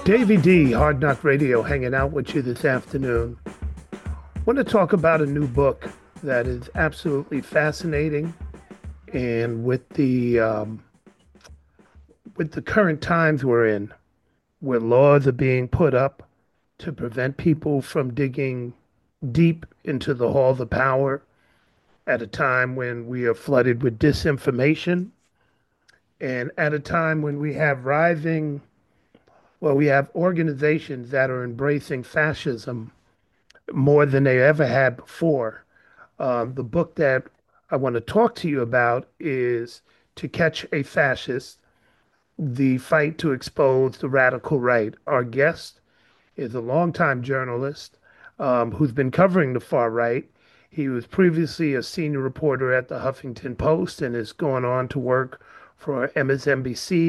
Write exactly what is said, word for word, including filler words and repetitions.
Davey D, Hard Knock Radio, hanging out with you this afternoon. I want to talk about a new book that is absolutely fascinating, and with the um, with the current times we're in, where laws are being put up to prevent people from digging deep into the halls of power at a time when we are flooded with disinformation, and at a time when we have rising, well, we have organizations that are embracing fascism more than they ever had before. Um, the book that I want to talk to you about is To Catch a Fascist: The Fight to Expose the Radical Right. Our guest is a longtime journalist um, who's been covering the far right. He was previously a senior reporter at the Huffington Post and has gone on to work for M S N B C